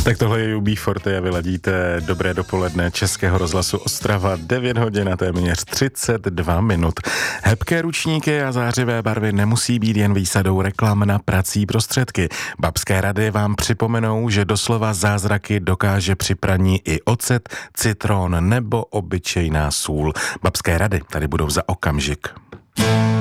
Tak tohle je UB40 a vy ladíte dobré dopoledne Českého rozhlasu Ostrava, 9 hodin a téměř 32 minut. Hebké ručníky a zářivé barvy nemusí být jen výsadou reklam na prací prostředky. Babské rady vám připomenou, že doslova zázraky dokáže při praní i ocet, citron nebo obyčejná sůl. Babské rady tady budou za okamžik.